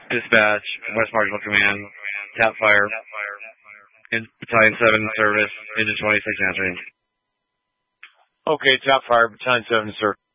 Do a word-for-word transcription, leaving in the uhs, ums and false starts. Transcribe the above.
Dispatch, West Marginal Command, tap fire, in Battalion seven service, into twenty-six answering. Okay, tap fire, Battalion seven service.